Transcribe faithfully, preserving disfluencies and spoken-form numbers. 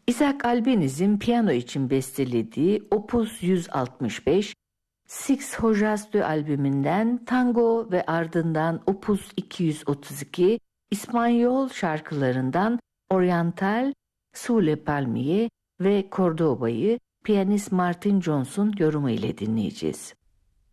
Isaac Albéniz'in piyano için bestelediği Opus yüz altmış beş, Six Hojas de albümünden Tango ve ardından Opus iki yüz otuz iki, İspanyol şarkılarından Oriental, Sous le Palmier ve Cordoba'yı piyanist Martin Jones'un yorumu ile dinleyeceğiz.